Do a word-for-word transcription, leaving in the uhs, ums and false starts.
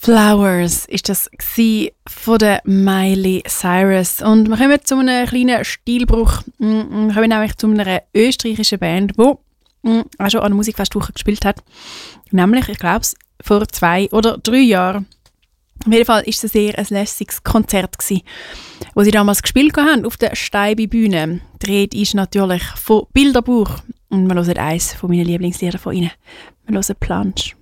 Flowers ist das gsi von der Miley Cyrus. Und wir kommen zu einem kleinen Stilbruch. Wir kommen nämlich zu einer österreichischen Band, die auch schon an der Musikfestwoche gespielt hat. Nämlich, ich glaube, vor zwei oder drei Jahren. Auf jeden Fall war es ein sehr ein lässiges Konzert gsi, wo sie damals gespielt haben auf der Steibi-Bühne. Die Rede ist natürlich von Bilderbuch. Und wir hören eines von meinen Lieblingslieder von ihnen. Wir hören «Planche».